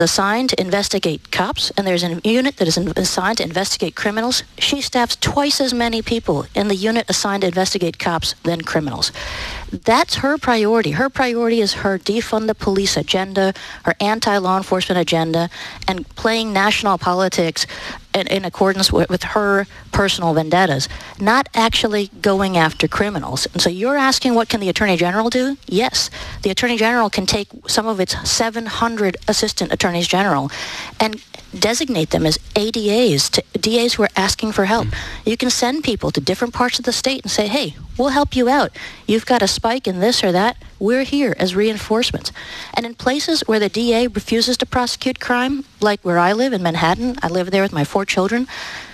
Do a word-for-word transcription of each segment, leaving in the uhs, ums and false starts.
assigned to investigate cops, and there's a unit that is assigned to investigate criminals. She staffs twice as many people in the unit assigned to investigate cops than criminals. That's her priority. Her priority is her defund the police agenda, her anti-law enforcement agenda, and playing national politics in, in accordance with, with her personal vendettas, not actually going after criminals. And so you're asking, what can the Attorney General do? Yes, the Attorney General can take some of its seven hundred assistant attorneys general and designate them as A D As, to D As who are asking for help. Mm. You can send people to different parts of the state and say, hey, we'll help you out. You've got a spike in this or that. We're here as reinforcements. And in places where the D A refuses to prosecute crime, like where I live in Manhattan, I live there with my four children,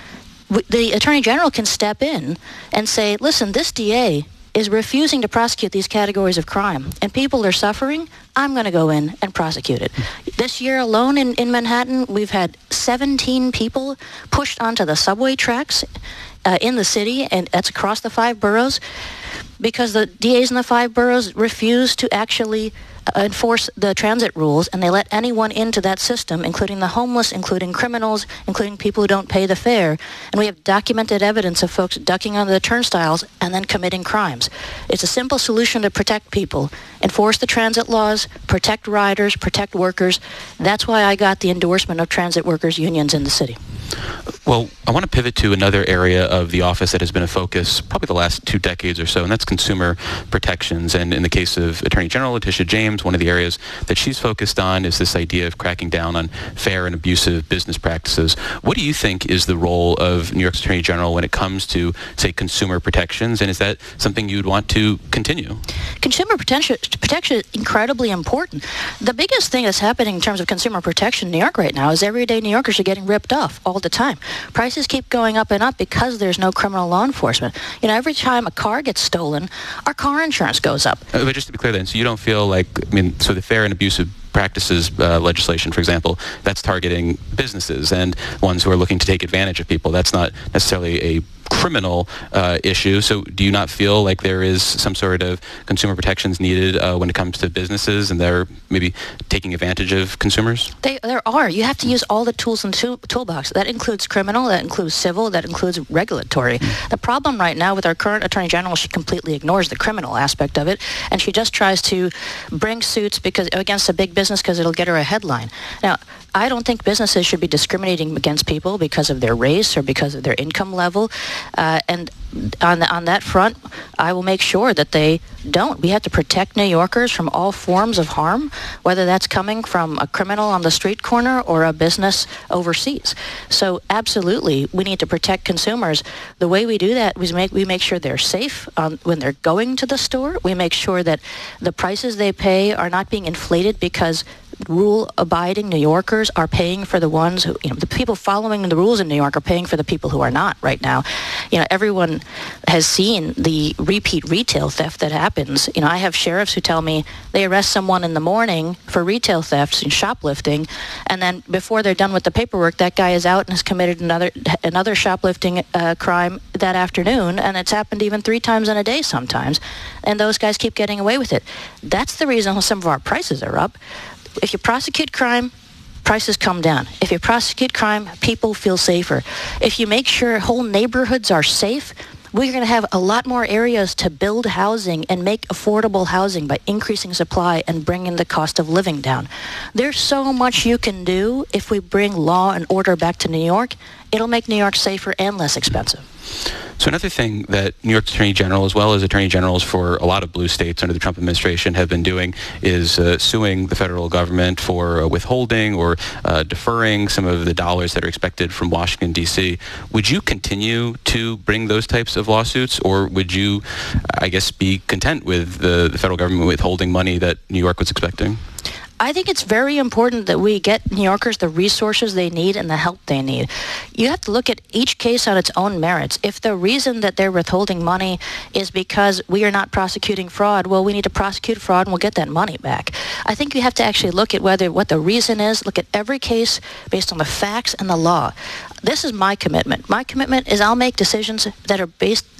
the Attorney General can step in and say, listen, this D A is refusing to prosecute these categories of crime, and people are suffering. I'm going to go in and prosecute it. This year alone in, in Manhattan, we've had seventeen people pushed onto the subway tracks uh, in the city, and that's across the five boroughs, because the D As in the five boroughs refuse to actually uh, enforce the transit rules, and they let anyone into that system, including the homeless, including criminals, including people who don't pay the fare. And we have documented evidence of folks ducking onto the turnstiles and then committing crimes. It's a simple solution to protect people. Enforce the transit laws, protect riders, protect workers. That's why I got the endorsement of transit workers' unions in the city. Well, I want to pivot to another area of the office that has been a focus probably the last two decades or so, and that's consumer protections. And in the case of Attorney General Letitia James, one of the areas that she's focused on is this idea of cracking down on fair and abusive business practices. What do you think is the role of New York's Attorney General when it comes to, say, consumer protections, and is that something you'd want to continue? Consumer protection, protection is incredibly important. The biggest thing that's happening in terms of consumer protection in New York right now is everyday New Yorkers are getting ripped off all the time. Prices keep going up and up because there's no criminal law enforcement. You know, every time a car gets stolen, our car insurance goes up. Uh, but just to be clear then, so you don't feel like, I mean, so the fair and abusive practices uh, legislation, for example, that's targeting businesses and ones who are looking to take advantage of people. That's not necessarily a criminal uh, issue. So do you not feel like there is some sort of consumer protections needed uh, when it comes to businesses and they're maybe taking advantage of consumers? They, there are. You have to use all the tools in the tool, toolbox. That includes criminal, that includes civil, that includes regulatory. Mm. The problem right now with our current Attorney General, she completely ignores the criminal aspect of it, and she just tries to bring suits because against a big business because it'll get her a headline. Now, I don't think businesses should be discriminating against people because of their race or because of their income level. Uh, and on the, on that front, I will make sure that they don't. We have to protect New Yorkers from all forms of harm, whether that's coming from a criminal on the street corner or a business overseas. So absolutely, we need to protect consumers. The way we do that is make, we make sure they're safe um, when they're going to the store. We make sure that the prices they pay are not being inflated because rule-abiding New Yorkers are paying for the ones who, you know, the people following the rules in New York are paying for the people who are not right now. You know, everyone has seen the repeat retail theft that happens. You know, I have sheriffs who tell me they arrest someone in the morning for retail thefts and shoplifting, and then before they're done with the paperwork, that guy is out and has committed another another shoplifting uh, crime that afternoon, and it's happened even three times in a day sometimes, and those guys keep getting away with it. That's the reason some of our prices are up. If you prosecute crime, prices come down. If you prosecute crime, people feel safer. If you make sure whole neighborhoods are safe, we're going to have a lot more areas to build housing and make affordable housing by increasing supply and bringing the cost of living down. There's so much you can do if we bring law and order back to New York. It'll make New York safer and less expensive. So another thing that New York's Attorney General, as well as Attorney Generals for a lot of blue states under the Trump administration, have been doing is uh, suing the federal government for uh, withholding or uh, deferring some of the dollars that are expected from Washington, D C. Would you continue to bring those types of lawsuits, or would you, I guess, be content with the, the federal government withholding money that New York was expecting? I think it's very important that we get New Yorkers the resources they need and the help they need. You have to look at each case on its own merits. If the reason that they're withholding money is because we are not prosecuting fraud, well, we need to prosecute fraud and we'll get that money back. I think you have to actually look at whether what the reason is, look at every case based on the facts and the law. This is my commitment. My commitment is I'll make decisions that are based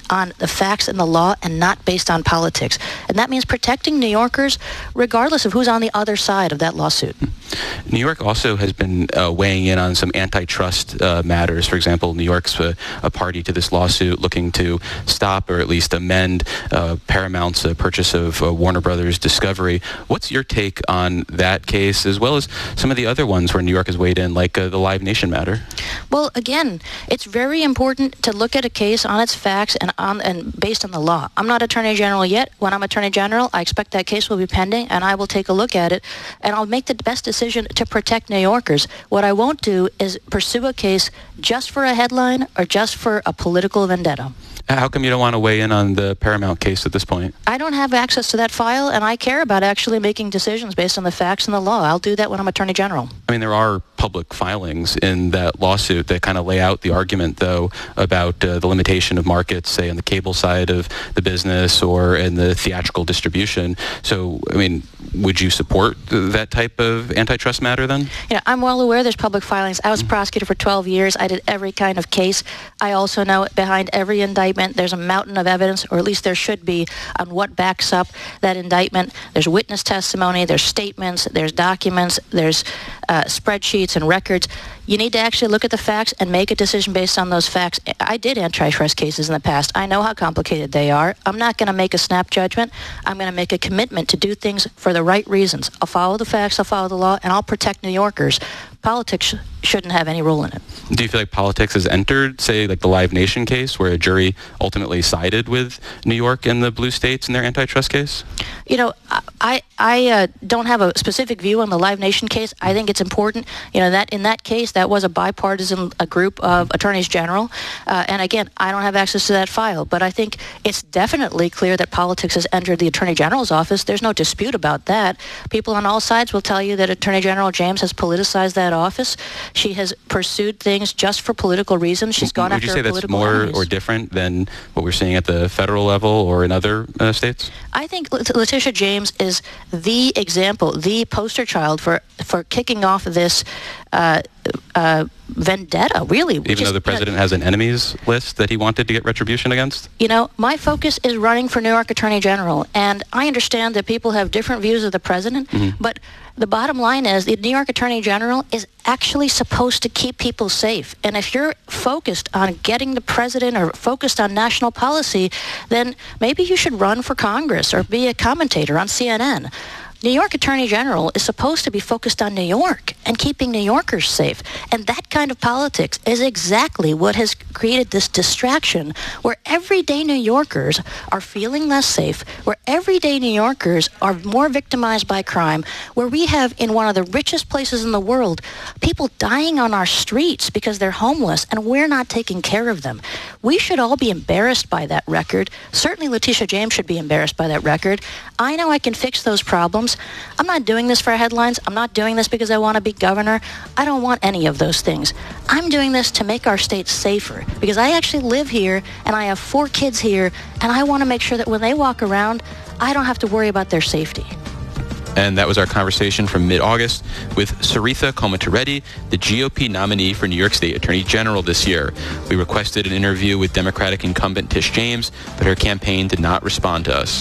on the facts and the law and not based on politics. And that means protecting New Yorkers regardless of who's on the other side of that lawsuit. New York also has been uh, weighing in on some antitrust uh, matters. For example, New York's a, a party to this lawsuit looking to stop or at least amend uh, Paramount's uh, purchase of uh, Warner Brothers Discovery. What's your take on that case, as well as some of the other ones where New York has weighed in, like uh, the Live Nation matter? Well, again, it's very important to look at a case on its facts and on and based on the law. I'm not Attorney General yet. When I'm Attorney General, I expect that case will be pending, and I will take a look at it, and I'll make the best decision to protect New Yorkers. What I won't do is pursue a case just for a headline or just for a political vendetta. How come you don't want to weigh in on the Paramount case at this point? I don't have access to that file, and I care about actually making decisions based on the facts and the law. I'll do that when I'm Attorney General. I mean, there are public filings in that lawsuit that kind of lay out the argument, though, about uh, the limitation of markets, say, on the cable side of the business or in the theatrical distribution. So, I mean, would you support th- that type of antitrust matter then? Yeah, I'm well aware there's public filings. I was mm-hmm. prosecutor for twelve years. I did every kind of case. I also know behind every indictment there's a mountain of evidence, or at least there should be, on what backs up that indictment. There's witness testimony, there's statements, there's documents, there's uh, spreadsheets and records. You need to actually look at the facts and make a decision based on those facts. I did antitrust cases in the past. I know how complicated they are. I'm not going to make a snap judgment. I'm going to make a commitment to do things for the right reasons. I'll follow the facts, I'll follow the law, and I'll protect New Yorkers. Politics sh- shouldn't have any role in it. Do you feel like politics has entered, say, like the Live Nation case, where a jury ultimately sided with New York and the blue states in their antitrust case? You know, I I uh, don't have a specific view on the Live Nation case. I think it's important, you know, that in that case, that was a bipartisan a group of attorneys general. Uh, and again, I don't have access to that file. But I think it's definitely clear that politics has entered the Attorney General's office. There's no dispute about that. People on all sides will tell you that Attorney General James has politicized that office. She has pursued things just for political reasons. She's gone Would after you say political that's more enemies. or different than what we're seeing at the federal level or in other uh, states? I think Letitia James is the example, the poster child for, for kicking off this uh, uh, vendetta, really. Even Just, though the president you know, has an enemies list that he wanted to get retribution against? You know, my focus is running for New York Attorney General, and I understand that people have different views of the president, mm-hmm. but the bottom line is the New York Attorney General is actually supposed to keep people safe. And if you're focused on getting the president or focused on national policy, then maybe you should run for Congress or be a commentator on C N N. New York Attorney General is supposed to be focused on New York and keeping New Yorkers safe. And that kind of politics is exactly what has created this distraction where everyday New Yorkers are feeling less safe, where everyday New Yorkers are more victimized by crime, where we have in one of the richest places in the world people dying on our streets because they're homeless and we're not taking care of them. We should all be embarrassed by that record. Certainly Letitia James should be embarrassed by that record. I know I can fix those problems. I'm not doing this for headlines. I'm not doing this because I want to be governor. I don't want any of those things. I'm doing this to make our state safer because I actually live here and I have four kids here, and I want to make sure that when they walk around, I don't have to worry about their safety. And that was our conversation from mid-August with Saritha Komatireddy, the G O P nominee for New York State Attorney General this year. We requested an interview with Democratic incumbent Tish James, but her campaign did not respond to us.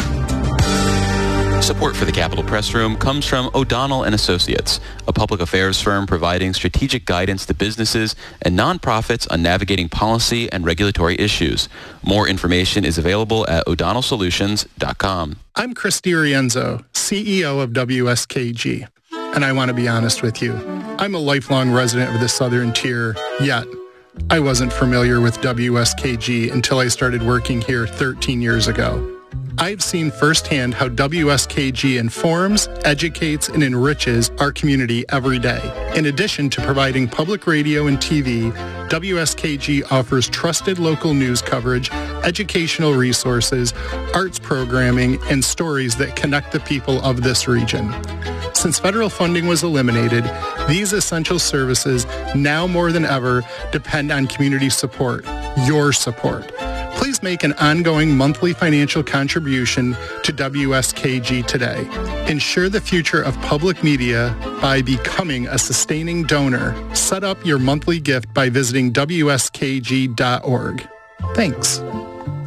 Support for the Capitol Press Room comes from O'Donnell and Associates, a public affairs firm providing strategic guidance to businesses and nonprofits on navigating policy and regulatory issues. More information is available at o'donnell solutions dot com. I'm Chris DiRienzo, C E O of W S K G, and I want to be honest with you. I'm a lifelong resident of the Southern Tier, yet I wasn't familiar with W S K G until I started working here thirteen years ago. I've seen firsthand how W S K G informs, educates, and enriches our community every day. In addition to providing public radio and T V, W S K G offers trusted local news coverage, educational resources, arts programming, and stories that connect the people of this region. Since federal funding was eliminated, these essential services now more than ever depend on community support, your support. Please make an ongoing monthly financial contribution to W S K G today. Ensure the future of public media by becoming a sustaining donor. Set up your monthly gift by visiting W S K G dot org. Thanks.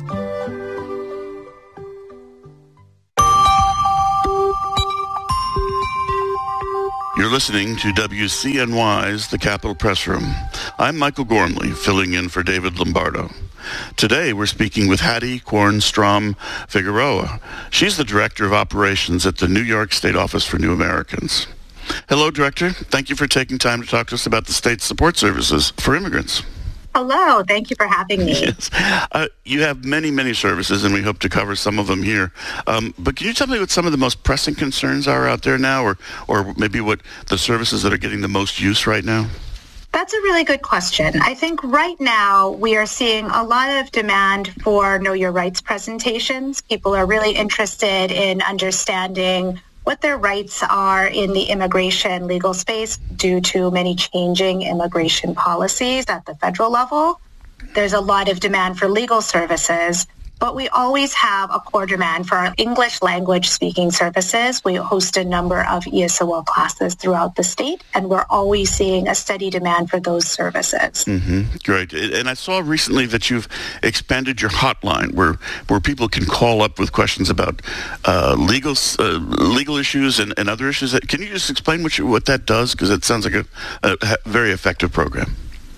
listening to W C N Y's The Capitol Press Room. I'm Michael Gormley, filling in for David Lombardo. Today, we're speaking with Hattie Kornstrom Figueroa. She's the Director of Operations at the New York State Office for New Americans. Hello, Director. Thank you for taking time to talk to us about the state's support services for immigrants. Hello. Thank you for having me. Yes. Uh, you have many, many services, and we hope to cover some of them here. Um, but can you tell me what some of the most pressing concerns are out there now, or, or maybe what the services that are getting the most use right now? That's a really good question. I think right now we are seeing a lot of demand for Know Your Rights presentations. People are really interested in understanding what their rights are in the immigration legal space due to many changing immigration policies at the federal level. There's a lot of demand for legal services, but we always have a core demand for our English language speaking services. We host a number of E S O L classes throughout the state, and we're always seeing a steady demand for those services. Mm-hmm. Great. And I saw recently that you've expanded your hotline where where people can call up with questions about uh, legal uh, legal issues and, and other issues. Can you just explain what you, what that does? Because it sounds like a, a very effective program.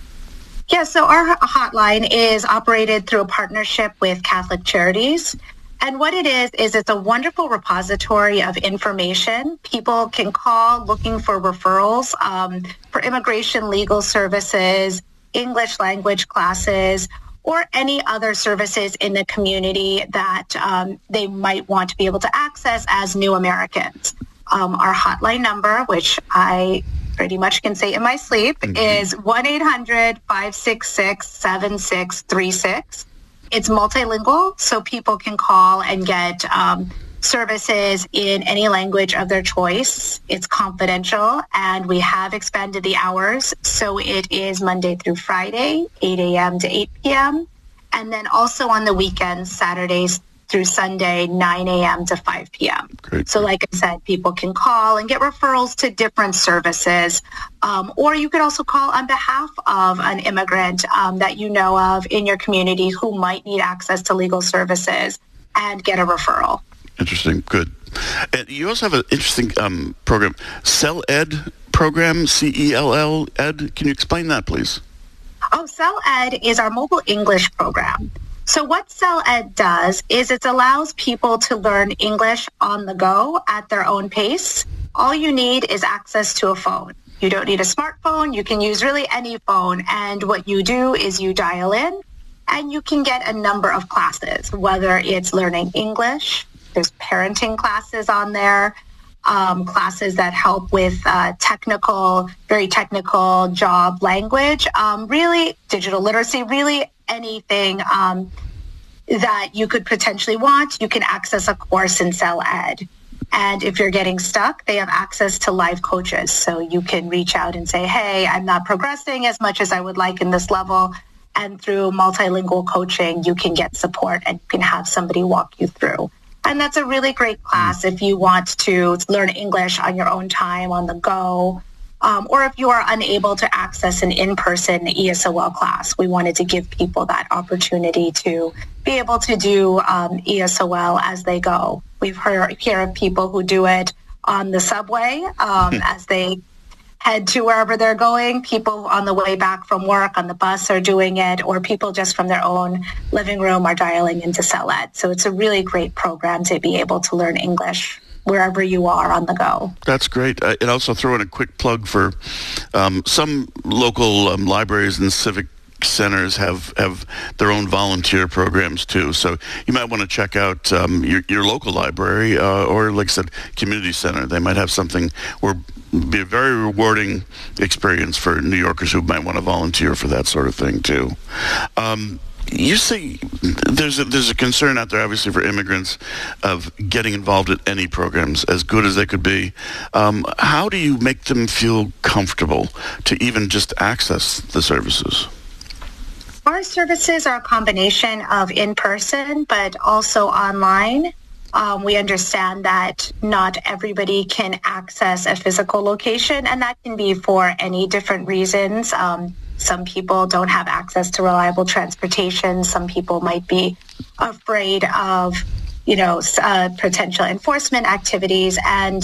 Yeah, so our hotline is operated through a partnership with Catholic Charities. And what it is, is it's a wonderful repository of information. People can call looking for referrals um, for immigration legal services, English language classes, or any other services in the community that um, they might want to be able to access as new Americans. Um, our hotline number, which I pretty much can say in my sleep, mm-hmm. is one eight hundred five six six seven six three six. It's multilingual, so people can call and get um, services in any language of their choice. It's confidential, and we have expanded the hours, so it is Monday through Friday, eight a.m. to eight p.m., and then also on the weekends, Saturdays through Sunday, nine a.m. to five p.m. Great. So like I said, people can call and get referrals to different services. Um, or you could also call on behalf of an immigrant um, that you know of in your community who might need access to legal services and get a referral. Interesting. Good. And you also have an interesting um, program, CellEd program, C E L L Ed. Can you explain that, please? Oh, CellEd is our mobile English program. So what CellEd does is it allows people to learn English on the go at their own pace. All you need is access to a phone. You don't need a smartphone. You can use really any phone. And what you do is you dial in and you can get a number of classes, whether it's learning English, there's parenting classes on there, um, classes that help with uh, technical, very technical job language, um, really digital literacy, really anything um, that you could potentially want, you can access a course in CellEd. And if you're getting stuck, they have access to live coaches. So you can reach out and say, hey, I'm not progressing as much as I would like in this level. And through multilingual coaching, you can get support and you can have somebody walk you through. And that's a really great class if you want to learn English on your own time, on the go. Um, or if you are unable to access an in-person E S O L class, we wanted to give people that opportunity to be able to do um, E S O L as they go. We've heard hear of people who do it on the subway um, as they head to wherever they're going. People on the way back from work on the bus are doing it, or people just from their own living room are dialing into CellEd. So it's a really great program to be able to learn English wherever you are on the go. That's great. Uh, and also throw in a quick plug for um, some local um, libraries and civic centers have, have their own volunteer programs too. So you might want to check out um, your, your local library uh, or, like I said, community center. They might have something where be a very rewarding experience for New Yorkers who might want to volunteer for that sort of thing too. Um, You see, there's a, there's a concern out there, obviously, for immigrants of getting involved in any programs, as good as they could be. Um, how do you make them feel comfortable to even just access the services? Our services are a combination of in-person, but also online. Um, we understand that not everybody can access a physical location, and that can be for any different reasons. Um, Some people don't have access to reliable transportation. Some people might be afraid of, you know, uh, potential enforcement activities. And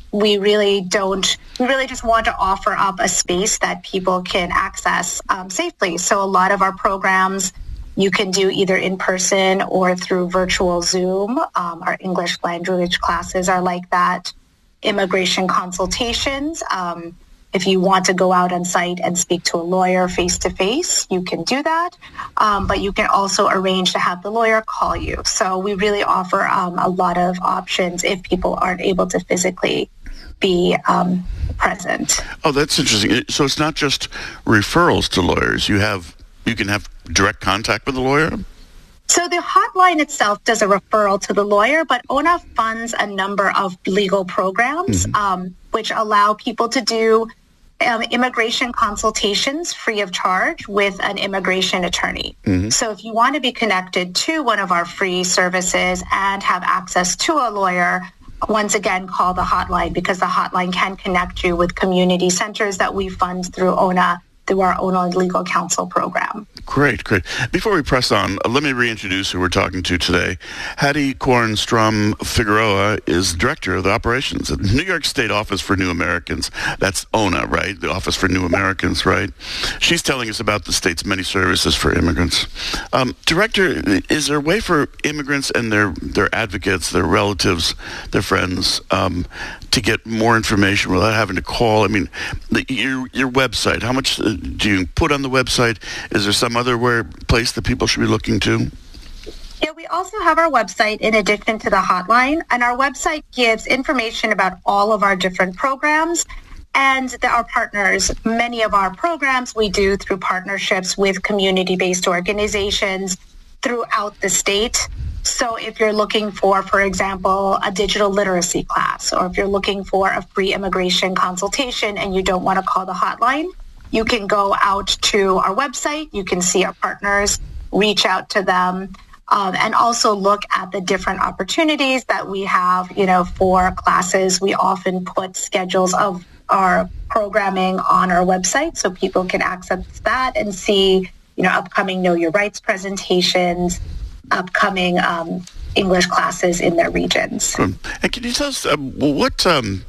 we really don't, we really just want to offer up a space that people can access um, safely. So a lot of our programs you can do either in person or through virtual Zoom. Um, our English language classes are like that. Immigration consultations. Um, if you want to go out on site and speak to a lawyer face-to-face, you can do that. Um, but you can also arrange to have the lawyer call you. So we really offer um, a lot of options if people aren't able to physically be um, present. Oh, that's interesting. So it's not just referrals to lawyers. You have you can have direct contact with the lawyer? So the hotline itself does a referral to the lawyer, but O N A funds a number of legal programs mm-hmm. um, which allow people to do um, immigration consultations free of charge with an immigration attorney. Mm-hmm. So if you want to be connected to one of our free services and have access to a lawyer, once again, call the hotline, because the hotline can connect you with community centers that we fund through O N A, through our O N A Legal Counsel program. Great, great. Before we press on, uh, let me reintroduce who we're talking to today. Hattie Kornstrom Figueroa is Director of the Operations at the New York State Office for New Americans. That's O N A, right? The Office for New Americans, right? She's telling us about the state's many services for immigrants. Um, Director, is there a way for immigrants and their, their advocates, their relatives, their friends, um, to get more information without having to call? I mean, the, your, your website, how much uh, do you put on the website? Is there some other where, place that people should be looking to? Yeah, we also have our website in addition to the hotline, and our website gives information about all of our different programs and the, our partners. Many of our programs we do through partnerships with community-based organizations throughout the state. So if you're looking for, for example, a digital literacy class, or if you're looking for a free immigration consultation and you don't want to call the hotline, you can go out to our website. You can see our partners, reach out to them, um, and also look at the different opportunities that we have, you know, for classes. We often put schedules of our programming on our website so people can access that and see, you know, upcoming Know Your Rights presentations, upcoming um, English classes in their regions. Um, and can you tell us uh, what... Um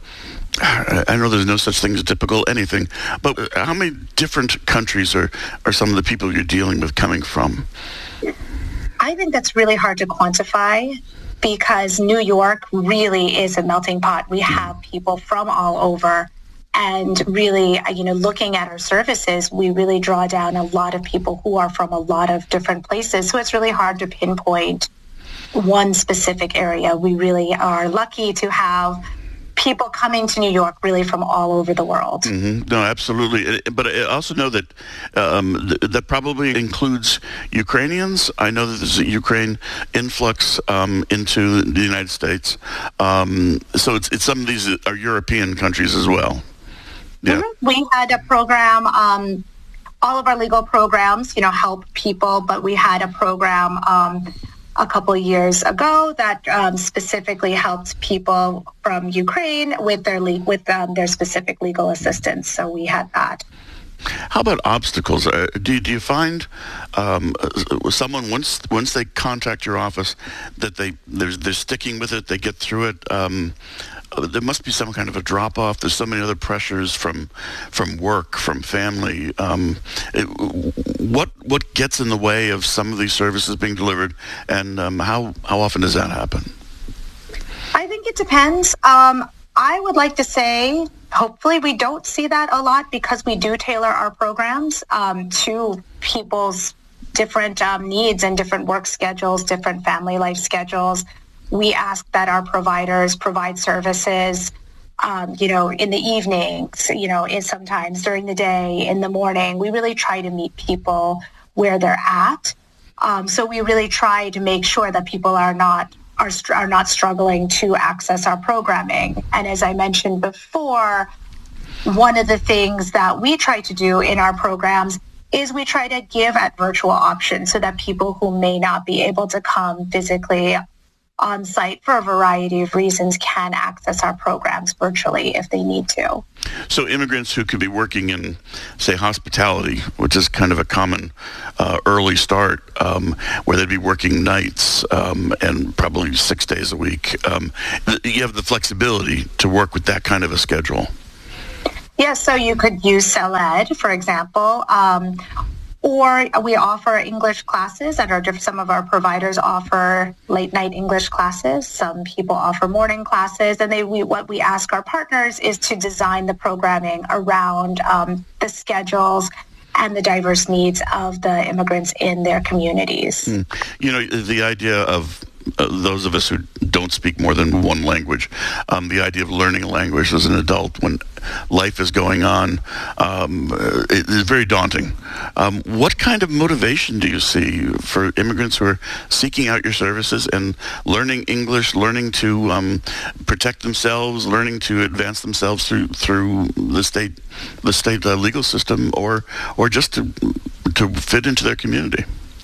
I know there's no such thing as typical anything, but how many different countries are, are some of the people you're dealing with coming from? I think that's really hard to quantify because New York really is a melting pot. We have people from all over, and really, you know, looking at our services, we really draw down a lot of people who are from a lot of different places. So it's really hard to pinpoint one specific area. We really are lucky to have people coming to New York really from all over the world. Mm-hmm. No, absolutely. But I also know that um, th- that probably includes Ukrainians. I know that there's a Ukraine influx um, into the United States. Um, so it's, it's some of these are European countries as well. Yeah. Mm-hmm. We had a program, um, all of our legal programs, you know, help people, but we had a program um, a couple of years ago that um, specifically helped people from Ukraine with their le- with um, their specific legal assistance. So we had that. How about obstacles? Uh, do, do you find um, someone once once they contact your office that they they're, they're sticking with it, they get through it? Um, there must be some kind of a drop off. There's so many other pressures from from work, from family. Um, it, what what gets in the way of some of these services being delivered, and um, how how often does that happen? I think it depends. Um, I would like to say, hopefully, we don't see that a lot because we do tailor our programs um, to people's different um, needs and different work schedules, different family life schedules. We ask that our providers provide services, um, you know, in the evenings, you know, in sometimes during the day, in the morning. We really try to meet people where they're at. Um, so we really try to make sure that people are not are, are not struggling to access our programming. And as I mentioned before, one of the things that we try to do in our programs is we try to give at virtual options so that people who may not be able to come physically on site for a variety of reasons can access our programs virtually if they need to. So immigrants who could be working in, say, hospitality, which is kind of a common uh, early start, um, where they'd be working nights um, and probably six days a week, um, you have the flexibility to work with that kind of a schedule. Yeah, so you could use CELED, for example, um, or we offer English classes that are different. Some of our providers offer late night English classes. Some people offer morning classes. And they, we, what we ask our partners is to design the programming around um, the schedules and the diverse needs of the immigrants in their communities. Mm. You know, the idea of Uh, those of us who don't speak more than one language, um, the idea of learning a language as an adult when life is going on, um, it is very daunting. Um, what kind of motivation do you see for immigrants who are seeking out your services and learning English, learning to um, protect themselves, learning to advance themselves through through the state the state uh, legal system, or or just to to fit into their community?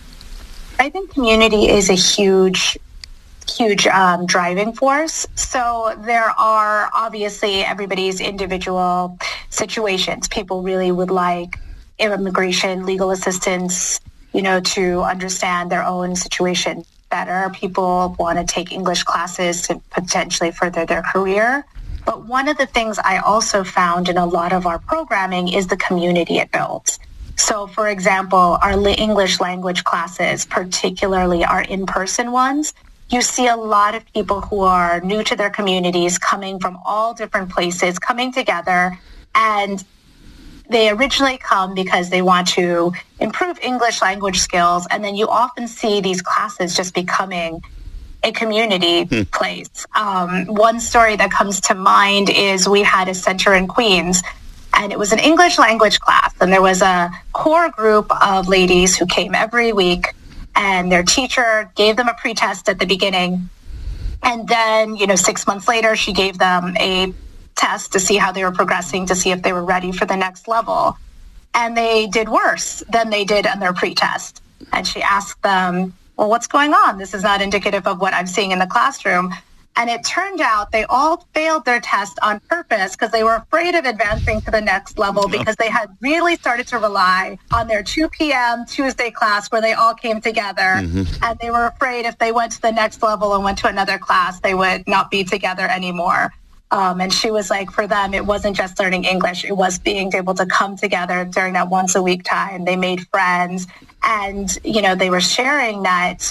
I think community is a huge huge um, driving force. So there are obviously everybody's individual situations. People really would like immigration, legal assistance, you know, to understand their own situation better. People want to take English classes to potentially further their career. But one of the things I also found in a lot of our programming is the community it builds. So, for example, our English language classes, particularly our in-person ones, you see a lot of people who are new to their communities coming from all different places, coming together, and they originally come because they want to improve English language skills, and then you often see these classes just becoming a community hmm. place. Um, one story that comes to mind is we had a center in Queens, and it was an English language class, and there was a core group of ladies who came every week, and their teacher gave them a pretest at the beginning. And then, you know, six months later, she gave them a test to see how they were progressing, to see if they were ready for the next level. And they did worse than they did on their pretest. And she asked them, well, what's going on? This is not indicative of what I'm seeing in the classroom. And it turned out they all failed their test on purpose because they were afraid of advancing to the next level because they had really started to rely on their two p.m. Tuesday class where they all came together. Mm-hmm. And they were afraid if they went to the next level and went to another class, they would not be together anymore. Um, and she was like, for them, it wasn't just learning English. It was being able to come together during that once a week time. They made friends. And, you know, they were sharing that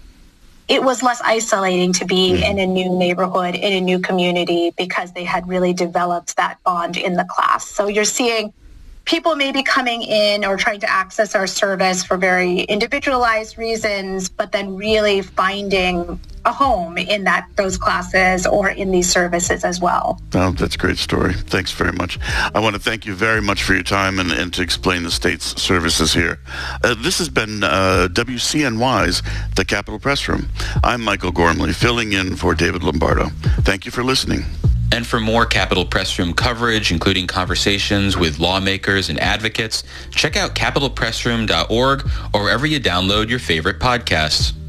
it was less isolating to be in a new neighborhood, in a new community, because they had really developed that bond in the class. So you're seeing people maybe coming in or trying to access our service for very individualized reasons, but then really finding a home in that those classes or in these services as well. Oh, that's a great story. Thanks very much. I want to thank you very much for your time and, and to explain the state's services here. Uh, this has been uh, W C N Y's The Capitol Press Room. I'm Michael Gormley, filling in for David Lombardo. Thank you for listening. And for more Capitol Press Room coverage, including conversations with lawmakers and advocates, check out capitol press room dot org or wherever you download your favorite podcasts.